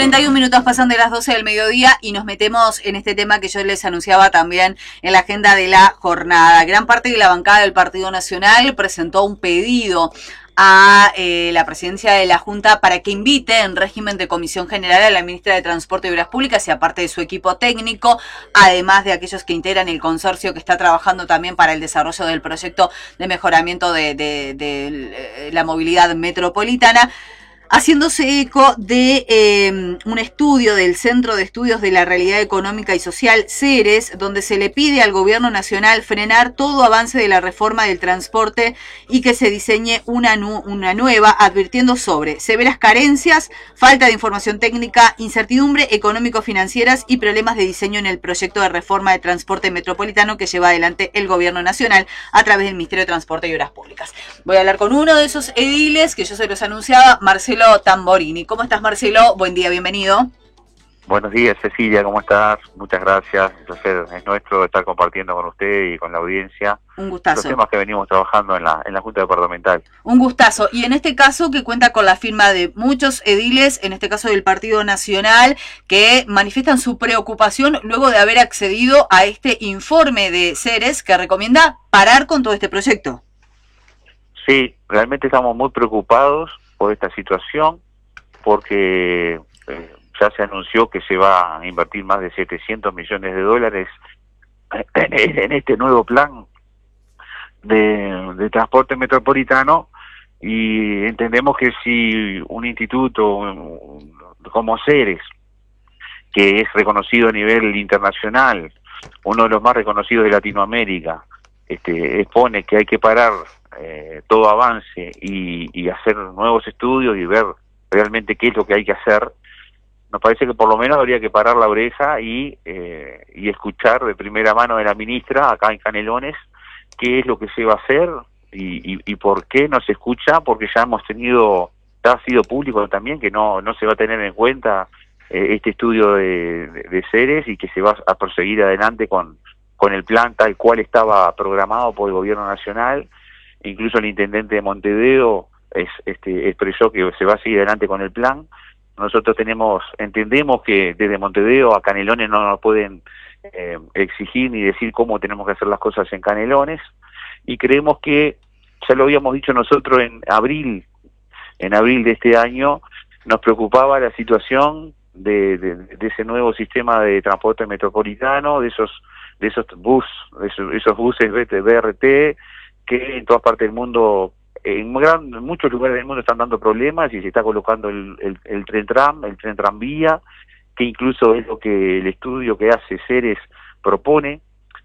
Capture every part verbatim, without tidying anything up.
treinta y un minutos pasan de las doce del mediodía y nos metemos en este tema que yo les anunciaba también en la agenda de la jornada. Gran parte de la bancada del Partido Nacional presentó un pedido a eh, la presidencia de la Junta para que invite en régimen de comisión general a la ministra de Transporte y Obras Públicas y aparte de su equipo técnico, además de aquellos que integran el consorcio que está trabajando también para el desarrollo del proyecto de mejoramiento de, de, de la movilidad metropolitana, haciéndose eco de eh, un estudio del Centro de Estudios de la Realidad Económica y Social, CERES, donde se le pide al Gobierno Nacional frenar todo avance de la reforma del transporte y que se diseñe una, nu una nueva, advirtiendo sobre severas carencias, falta de información técnica, incertidumbre económico-financieras y problemas de diseño en el proyecto de reforma de transporte metropolitano que lleva adelante el Gobierno Nacional a través del Ministerio de Transporte y Obras Públicas. Voy a hablar con uno de esos ediles que yo se los anunciaba, Marcelo Tamborini. ¿Cómo estás, Marcelo? Buen día, bienvenido. Buenos días, Cecilia, ¿cómo estás? Muchas gracias. Un placer es nuestro estar compartiendo con usted y con la audiencia un gustazo. Los temas que venimos trabajando en la, en la Junta Departamental. Un gustazo. Y en este caso que cuenta con la firma de muchos ediles, en este caso del Partido Nacional, que manifiestan su preocupación luego de haber accedido a este informe de CERES que recomienda parar con todo este proyecto. Sí, realmente estamos muy preocupados por esta situación, porque eh, ya se anunció que se va a invertir más de setecientos millones de dólares en, en este nuevo plan de, de transporte metropolitano, y entendemos que si un instituto como CERES, que es reconocido a nivel internacional, uno de los más reconocidos de Latinoamérica, este, expone que hay que parar Eh, todo avance y, y hacer nuevos estudios y ver realmente qué es lo que hay que hacer, nos parece que por lo menos habría que parar la oreja y, eh, y escuchar de primera mano de la ministra acá en Canelones qué es lo que se va a hacer y, y, y por qué no se escucha, porque ya hemos tenido, ya ha sido público también que no, no se va a tener en cuenta eh, este estudio de, de, de CERES y que se va a proseguir adelante con, con el plan tal cual estaba programado por el Gobierno Nacional. Incluso el intendente de Montevideo es, este, expresó que se va a seguir adelante con el plan. Nosotros tenemos, entendemos que desde Montevideo a Canelones no nos pueden eh, exigir ni decir cómo tenemos que hacer las cosas en Canelones, y creemos que, ya lo habíamos dicho nosotros en abril, en abril de este año, nos preocupaba la situación de, de, de ese nuevo sistema de transporte metropolitano, de esos, de esos bus, de esos, esos buses B R T, que en todas partes del mundo, en, gran, en muchos lugares del mundo están dando problemas y se está colocando el, el, el tren tram, el tren tranvía, que incluso es lo que el estudio que hace CERES propone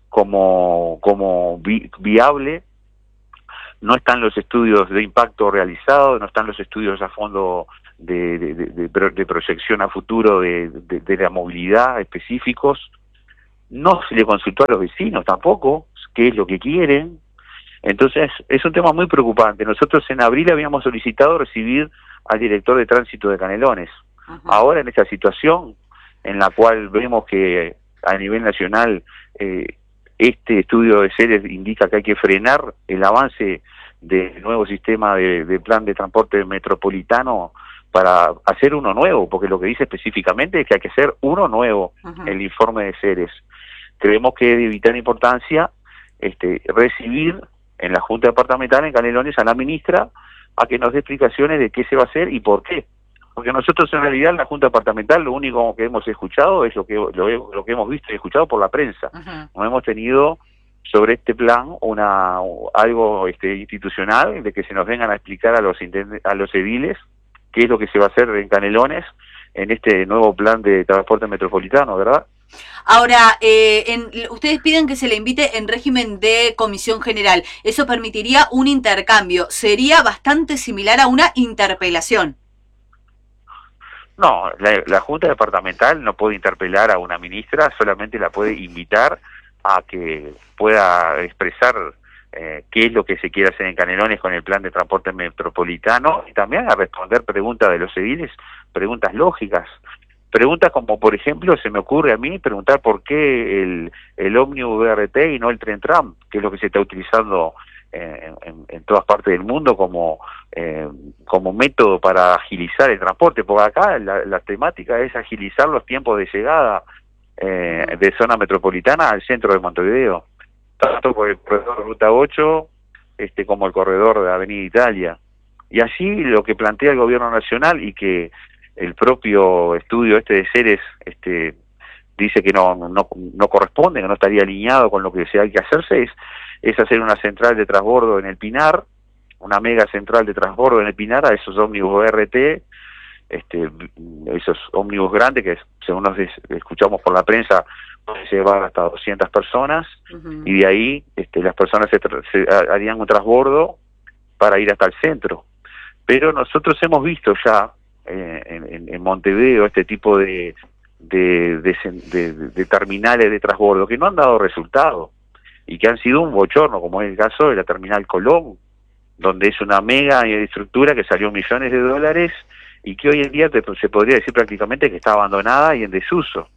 como, como vi, viable. No están los estudios de impacto realizados, no están los estudios a fondo de, de, de, de, de proyección a futuro de, de, de la movilidad específicos. No se le consultó a los vecinos tampoco qué es lo que quieren. Entonces, es un tema muy preocupante. Nosotros en abril habíamos solicitado recibir al director de tránsito de Canelones. Uh-huh. Ahora, en esta situación, en la cual vemos que a nivel nacional eh, este estudio de CERES indica que hay que frenar el avance del nuevo sistema de, de plan de transporte metropolitano para hacer uno nuevo, porque lo que dice específicamente es que hay que hacer uno nuevo, uh-huh. El informe de CERES. Creemos que es de vital importancia este, recibir en la Junta Departamental en Canelones a la ministra a que nos dé explicaciones de qué se va a hacer y por qué. Porque nosotros en realidad en la Junta Departamental lo único que hemos escuchado es lo que lo, lo que hemos visto y escuchado por la prensa. Uh-huh. No hemos tenido sobre este plan una algo este institucional de que se nos vengan a explicar a los a los ediles qué es lo que se va a hacer en Canelones en este nuevo plan de transporte metropolitano, ¿verdad? Ahora, eh, en, ustedes piden que se le invite en régimen de comisión general. Eso permitiría un intercambio. Sería bastante similar a una interpelación. No, la, la Junta Departamental no puede interpelar a una ministra, solamente la puede invitar a que pueda expresar eh, qué es lo que se quiere hacer en Canelones con el plan de transporte metropolitano, y también a responder preguntas de los ediles, preguntas lógicas. Preguntas como, por ejemplo, se me ocurre a mí preguntar por qué el, el ómnibus B R T y no el tren tram, que es lo que se está utilizando eh, en, en todas partes del mundo como, eh, como método para agilizar el transporte, porque acá la, la temática es agilizar los tiempos de llegada eh, de zona metropolitana al centro de Montevideo, tanto por el corredor Ruta ocho este, como el corredor de Avenida Italia. Y allí lo que plantea el gobierno nacional y que el propio estudio este de Ceres este, dice que no, no, no corresponde, que no estaría alineado con lo que se hay que hacerse, es, es hacer una central de transbordo en el Pinar, una mega central de transbordo en el Pinar a esos ómnibus O R T, este, esos ómnibus grandes que según nos escuchamos por la prensa puede llevar hasta doscientas personas, uh-huh. y de ahí este, las personas se, se harían un transbordo para ir hasta el centro. Pero nosotros hemos visto ya eh, en, en Montevideo este tipo de de, de, de, de terminales de transbordo que no han dado resultado y que han sido un bochorno, como es el caso de la terminal Colón, donde es una mega estructura que salió millones de dólares y que hoy en día te, se podría decir prácticamente que está abandonada y en desuso.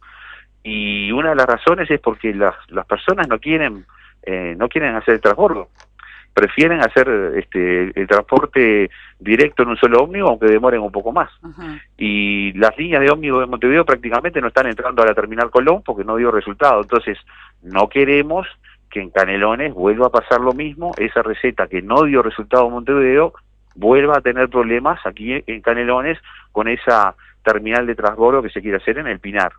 Y una de las razones es porque las, las personas no quieren eh, no quieren hacer el transbordo, prefieren hacer este el transporte directo en un solo ómnibus, aunque demoren un poco más. Uh-huh. Y las líneas de ómnibus de Montevideo prácticamente no están entrando a la terminal Colón porque no dio resultado. Entonces no queremos que en Canelones vuelva a pasar lo mismo, esa receta que no dio resultado en Montevideo vuelva a tener problemas aquí en Canelones con esa terminal de transbordo que se quiere hacer en el Pinar.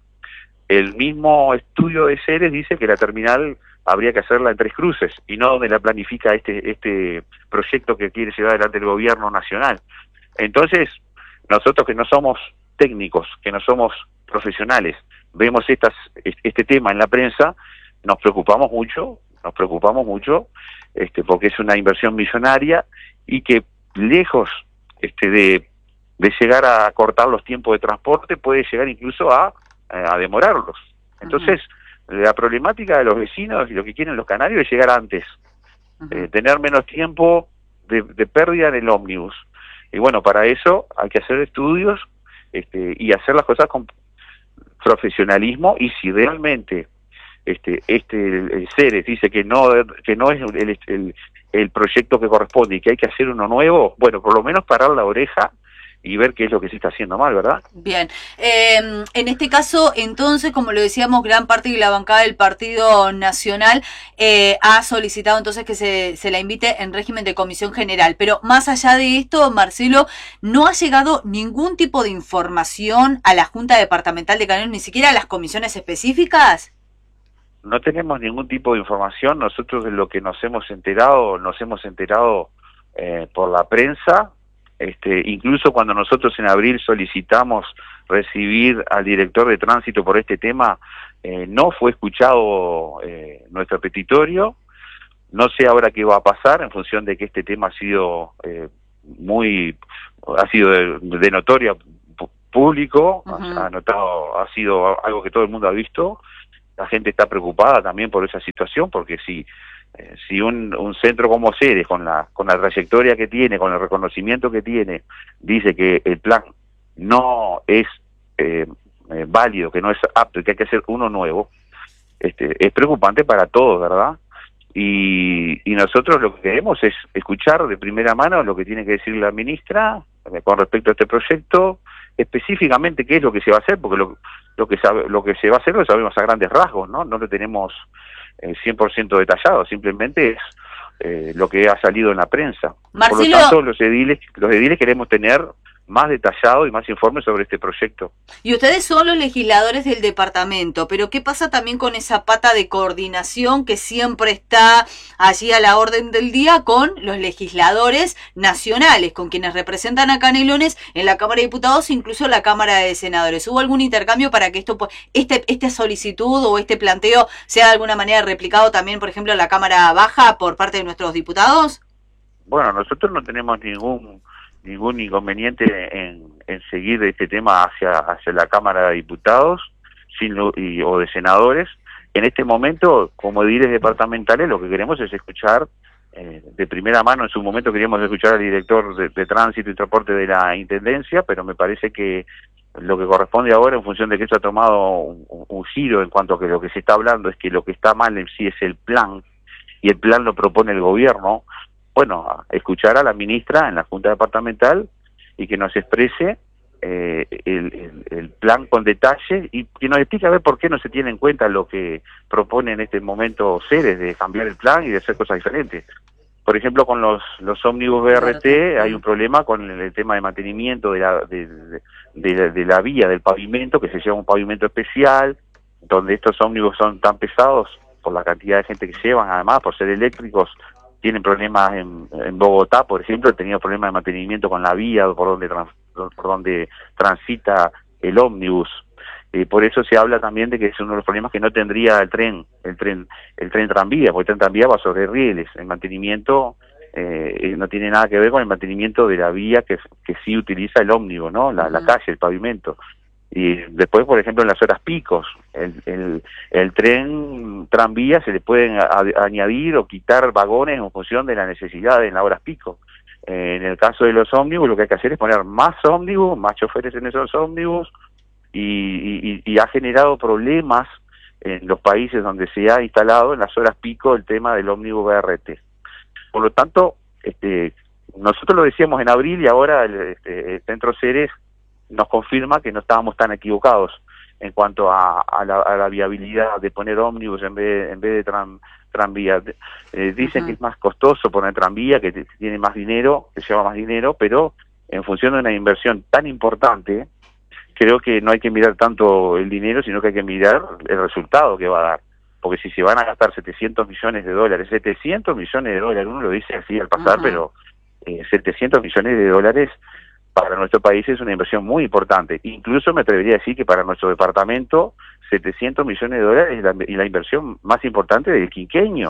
El mismo estudio de Ceres dice que la terminal habría que hacerla en Tres Cruces y no donde la planifica este este proyecto que quiere llevar adelante el gobierno nacional. Entonces, nosotros que no somos técnicos, que no somos profesionales, vemos estas este tema en la prensa, nos preocupamos mucho, nos preocupamos mucho, este porque es una inversión millonaria y que lejos este de, de llegar a cortar los tiempos de transporte, puede llegar incluso a, a demorarlos. Entonces, uh-huh. la problemática de los vecinos y lo que quieren los canarios es llegar antes, uh-huh. eh, tener menos tiempo de, de pérdida en el ómnibus. Y bueno, para eso hay que hacer estudios este, y hacer las cosas con profesionalismo, y si realmente este este el Ceres dice que no que no es el, el, el proyecto que corresponde y que hay que hacer uno nuevo, bueno, por lo menos parar la oreja y ver qué es lo que se está haciendo mal, ¿verdad? Bien, eh, en este caso, entonces, como lo decíamos, gran parte de la bancada del Partido Nacional eh, ha solicitado entonces que se, se la invite en régimen de comisión general, pero más allá de esto, Marcelo, no ha llegado ningún tipo de información a la Junta Departamental de Canelones, ni siquiera a las comisiones específicas. No tenemos ningún tipo de información. Nosotros de lo que nos hemos enterado, nos hemos enterado eh, por la prensa. Este, incluso cuando nosotros en abril solicitamos recibir al director de tránsito por este tema, eh, no fue escuchado eh, nuestro petitorio. No sé ahora qué va a pasar en función de que este tema ha sido eh, muy, ha sido de, de notoria público, uh-huh. ha, notado, ha sido algo que todo el mundo ha visto. La gente está preocupada también por esa situación, porque si eh, si un, un centro como Ceres, con la con la trayectoria que tiene, con el reconocimiento que tiene, dice que el plan no es eh, eh, válido, que no es apto y que hay que hacer uno nuevo, este, es preocupante para todos, ¿verdad? Y, y nosotros lo que queremos es escuchar de primera mano lo que tiene que decir la ministra eh, con respecto a este proyecto, específicamente qué es lo que se va a hacer, porque lo, lo que sabe, lo que se va a hacer lo sabemos a grandes rasgos, ¿no? No lo tenemos eh, cien por ciento detallado, simplemente es eh, lo que ha salido en la prensa. Marcelo... Por lo tanto, los ediles, los ediles queremos tener más detallado y más informes sobre este proyecto. Y ustedes son los legisladores del departamento, pero ¿qué pasa también con esa pata de coordinación que siempre está allí a la orden del día con los legisladores nacionales, con quienes representan a Canelones en la Cámara de Diputados, incluso la Cámara de Senadores? ¿Hubo algún intercambio para que esto, este, esta solicitud o este planteo sea de alguna manera replicado también, por ejemplo, en la Cámara Baja por parte de nuestros diputados? Bueno, nosotros no tenemos ningún ningún inconveniente en, en seguir este tema hacia hacia la Cámara de Diputados sin, y, o de senadores. En este momento, como ediles departamentales, lo que queremos es escuchar eh, de primera mano. En su momento queríamos escuchar al director de, de Tránsito y Transporte de la Intendencia, pero me parece que lo que corresponde ahora, en función de que esto ha tomado un, un giro en cuanto a que lo que se está hablando es que lo que está mal en sí es el plan y el plan lo propone el gobierno, bueno, a escuchar a la ministra en la Junta Departamental y que nos exprese eh, el, el, el plan con detalle y que nos explique a ver por qué no se tiene en cuenta lo que propone en este momento Ceres, de cambiar el plan y de hacer cosas diferentes. Por ejemplo, con los, los ómnibus B R T hay un problema con el, el tema de mantenimiento de la, de, de, de, de la vía, del pavimento, que se lleva un pavimento especial, donde estos ómnibus son tan pesados por la cantidad de gente que llevan, además por ser eléctricos, tienen problemas en, en Bogotá, por ejemplo, he tenido problemas de mantenimiento con la vía por donde, trans, por donde transita el ómnibus. Eh, por eso se habla también de que es uno de los problemas que no tendría el tren, el tren, el tren tranvía, porque el tren tranvía va sobre rieles. El mantenimiento eh, no tiene nada que ver con el mantenimiento de la vía que, que sí utiliza el ómnibus, ¿no? La, uh-huh. la calle, el pavimento. Y después, por ejemplo, en las horas picos, el, el, el tren tranvía se le pueden a, a, añadir o quitar vagones en función de la necesidad en las horas pico. Eh, en el caso de los ómnibus, lo que hay que hacer es poner más ómnibus, más choferes en esos ómnibus, y, y, y ha generado problemas en los países donde se ha instalado en las horas pico el tema del ómnibus B R T. Por lo tanto, este, nosotros lo decíamos en abril y ahora el, este, el Centro Ceres nos confirma que no estábamos tan equivocados en cuanto a, a, la, a la viabilidad de poner ómnibus en vez de, en vez de tram, tranvía. Eh, dicen uh-huh. que es más costoso poner tranvía, que t- tiene más dinero, que lleva más dinero, pero en función de una inversión tan importante, creo que no hay que mirar tanto el dinero, sino que hay que mirar el resultado que va a dar. Porque si se van a gastar setecientos millones de dólares, setecientos millones de dólares, uno lo dice así al pasar, uh-huh. pero eh, setecientos millones de dólares para nuestro país es una inversión muy importante. Incluso me atrevería a decir que para nuestro departamento setecientos millones de dólares es la, es la inversión más importante del quinquenio.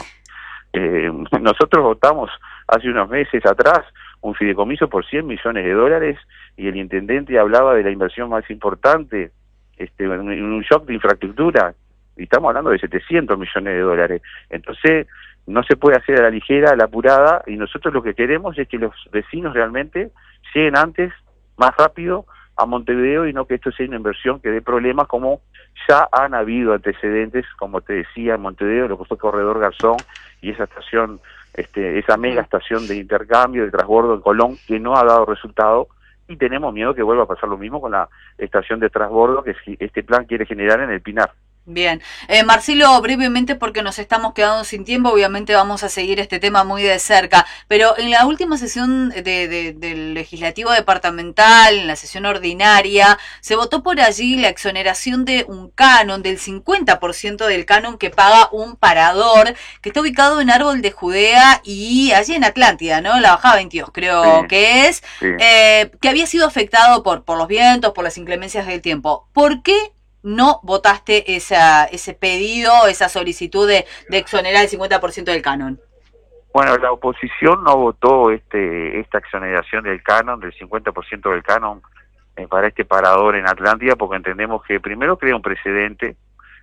Eh, nosotros votamos hace unos meses atrás un fideicomiso por cien millones de dólares y el intendente hablaba de la inversión más importante, este, un, un shock de infraestructura, y estamos hablando de setecientos millones de dólares. Entonces no se puede hacer a la ligera, a la apurada, y nosotros lo que queremos es que los vecinos realmente lleguen antes, más rápido, a Montevideo, y no que esto sea una inversión que dé problemas, como ya han habido antecedentes, como te decía, en Montevideo, lo que fue Corredor Garzón, y esa estación, este, esa mega estación de intercambio, de transbordo en Colón, que no ha dado resultado, y tenemos miedo que vuelva a pasar lo mismo con la estación de transbordo que este plan quiere generar en el Pinar. Bien, eh, Marcelo, brevemente porque nos estamos quedando sin tiempo, obviamente vamos a seguir este tema muy de cerca, pero en la última sesión de, de, del Legislativo Departamental, en la sesión ordinaria, se votó por allí la exoneración de un canon, del cincuenta por ciento del canon que paga un parador que está ubicado en Árbol de Judea y allí en Atlántida, ¿no? La Bajada veintidós creo sí, que es, sí. eh, que había sido afectado por, por los vientos, por las inclemencias del tiempo. ¿Por qué no votaste esa, ese pedido, esa solicitud de, de exonerar el cincuenta por ciento del canon? Bueno, la oposición no votó este esta exoneración del canon, del cincuenta por ciento del canon eh, para este parador en Atlántida, porque entendemos que primero crea un precedente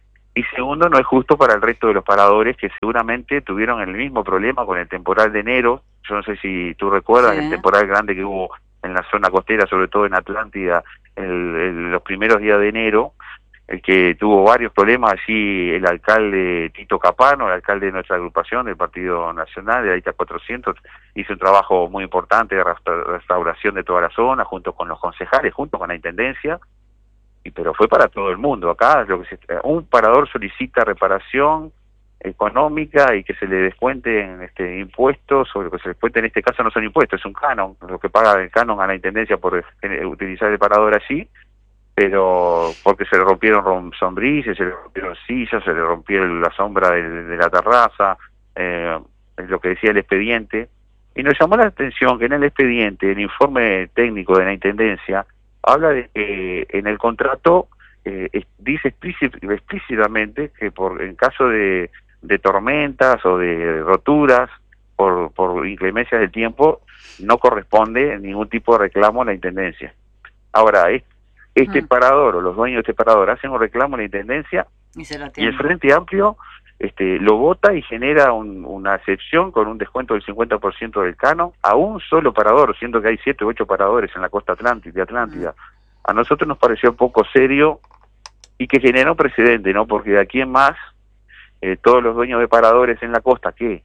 y segundo no es justo para el resto de los paradores que seguramente tuvieron el mismo problema con el temporal de enero. Yo no sé si tú recuerdas sí. el temporal grande que hubo en la zona costera, sobre todo en Atlántida, el, el, los primeros días de enero, el que tuvo varios problemas allí, el alcalde Tito Capano, el alcalde de nuestra agrupación del Partido Nacional, de Aita cuatrocientos, hizo un trabajo muy importante de restauración de toda la zona, junto con los concejales, junto con la intendencia, y pero fue para todo el mundo. Acá lo que se, un parador solicita reparación económica y que se le descuenten este, impuestos, o lo que se descuente en este caso no son impuestos, es un canon, lo que paga el canon a la intendencia por utilizar el parador allí, pero porque se le rompieron sombrillas, se le rompieron sillas, se le rompió la sombra de, de la terraza, eh, es lo que decía el expediente, y nos llamó la atención que en el expediente, el informe técnico de la Intendencia, habla de que en el contrato eh, es, dice explícit, explícitamente que por en caso de, de tormentas o de roturas, por, por inclemencias del tiempo, no corresponde ningún tipo de reclamo a la Intendencia. Ahora, es este parador o los dueños de este parador hacen un reclamo en la Intendencia y, y el Frente Amplio este, lo vota y genera un, una excepción con un descuento del cincuenta por ciento del canon a un solo parador, siendo que hay siete u ocho paradores en la costa atlántica, de Atlántida. A nosotros nos pareció poco serio y que generó precedente, ¿no? Porque de aquí en más, eh, todos los dueños de paradores en la costa que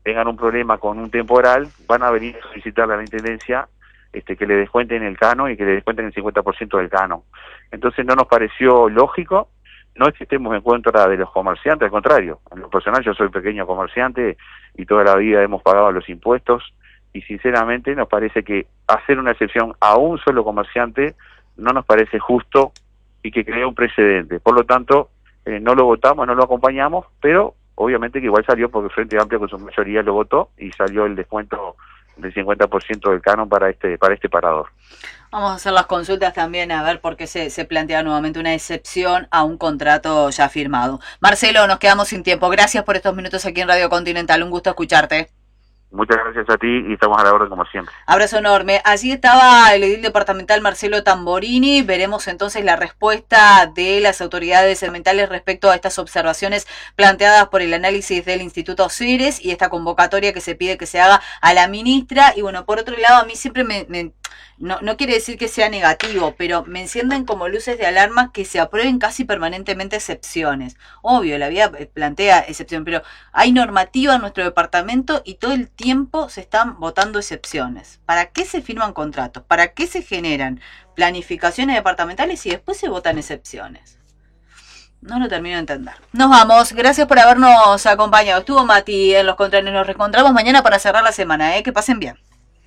tengan un problema con un temporal, van a venir a solicitar a la Intendencia este, que le descuenten el canon y que le descuenten el cincuenta por ciento del canon. Entonces no nos pareció lógico. No es que estemos en contra de los comerciantes, al contrario. En lo personal yo soy pequeño comerciante y toda la vida hemos pagado los impuestos y sinceramente nos parece que hacer una excepción a un solo comerciante no nos parece justo y que crea un precedente. Por lo tanto, eh, no lo votamos, no lo acompañamos, pero obviamente que igual salió porque Frente Amplio con su mayoría lo votó y salió el descuento del cincuenta por ciento del canon para este para este parador. Vamos a hacer las consultas también a ver por qué se, se plantea nuevamente una excepción a un contrato ya firmado. Marcelo, nos quedamos sin tiempo. Gracias por estos minutos aquí en Radio Continental. Un gusto escucharte. Muchas gracias a ti y estamos a la orden como siempre. Abrazo enorme. Allí estaba el edil departamental Marcelo Tamborini. Veremos entonces la respuesta de las autoridades ambientales respecto a estas observaciones planteadas por el análisis del Instituto Ceres y esta convocatoria que se pide que se haga a la ministra. Y bueno, por otro lado, a mí siempre me... me No, no quiere decir que sea negativo, pero me encienden como luces de alarma que se aprueben casi permanentemente excepciones. Obvio, la vida plantea excepción, pero hay normativa en nuestro departamento y todo el tiempo se están votando excepciones. ¿Para qué se firman contratos? ¿Para qué se generan planificaciones departamentales y después se votan excepciones? No lo termino de entender. Nos vamos. Gracias por habernos acompañado. Estuvo Mati en los controles. Nos reencontramos mañana para cerrar la semana. ¿eh? Que pasen bien.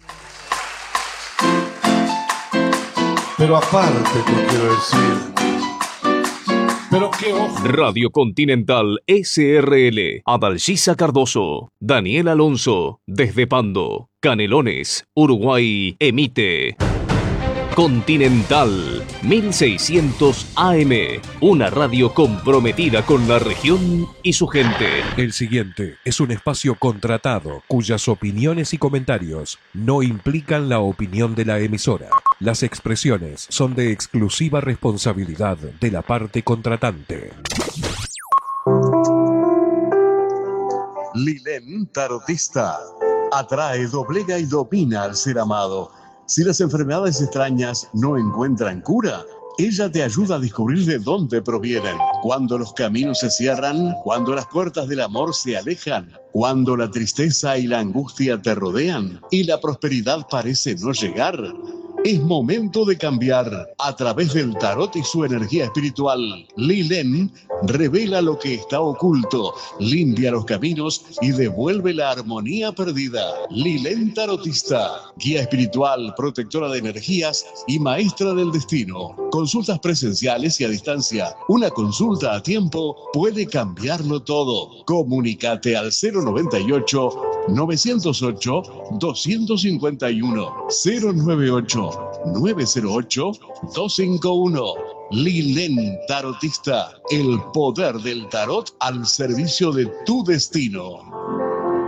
Pero aparte te quiero decir, pero qué ojo. Radio Continental S R L, Adalgisa Cardoso, Daniel Alonso, desde Pando, Canelones, Uruguay, emite Continental mil seiscientos A M, una radio comprometida con la región y su gente. El siguiente es un espacio contratado cuyas opiniones y comentarios no implican la opinión de la emisora. Las expresiones son de exclusiva responsabilidad de la parte contratante. Lilén Tarotista atrae, doblega y domina al ser amado. Si las enfermedades extrañas no encuentran cura, ella te ayuda a descubrir de dónde provienen. Cuando los caminos se cierran, cuando las puertas del amor se alejan, cuando la tristeza y la angustia te rodean y la prosperidad parece no llegar, es momento de cambiar. A través del tarot y su energía espiritual, Lilén revela lo que está oculto, limpia los caminos y devuelve la armonía perdida. Lilén Tarotista, guía espiritual, protectora de energías y maestra del destino. Consultas presenciales y a distancia. Una consulta a tiempo puede cambiarlo todo. Comunícate al cero noventa y ocho, novecientos ocho, doscientos cincuenta y uno, cero noventa y ocho, nueve cero ocho, doscientos cincuenta y uno. Lilén Tarotista, el poder del tarot al servicio de tu destino.